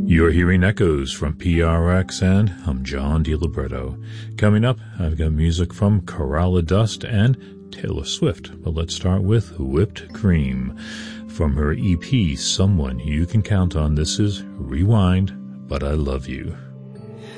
You're hearing echoes from PRX, and I'm John DiLibretto. Coming up, I've got music from Coralla Dust and Taylor Swift, but let's start with Whipped Cream. From her EP, Someone You Can Count On, this is Rewind, But I Love You.